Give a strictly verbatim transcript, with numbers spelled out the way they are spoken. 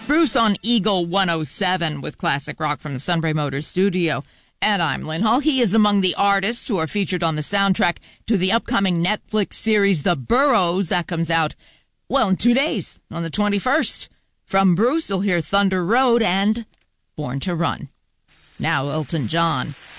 Bruce on Eagle one oh seven with classic rock from the Sunbury Motors studio. And I'm Lynn Hall. He is among the artists who are featured on the soundtrack to the upcoming Netflix series The Burrows that comes out, well, in two days, on the twenty-first. From Bruce, you'll hear Thunder Road and Born to Run. Now, Elton John.